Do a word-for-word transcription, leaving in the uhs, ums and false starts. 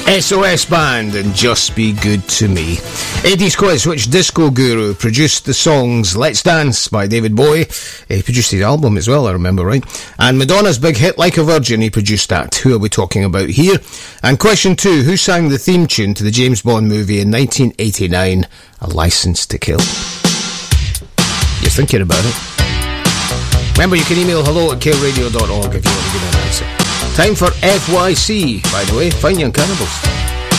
S O S Band and Just Be Good To Me. eighties quiz: which disco guru produced the songs Let's Dance by David Bowie? He produced his album as well, I remember right. And Madonna's big hit Like a Virgin, he produced that. Who are we talking about here? And question two: who sang the theme tune to the James Bond movie in nineteen eighty-nine, A License to Kill? You're thinking about it. Remember, you can email hello at kale radio dot org if you want to give me an answer. Time for F Y C, by the way, Fine Young Cannibals.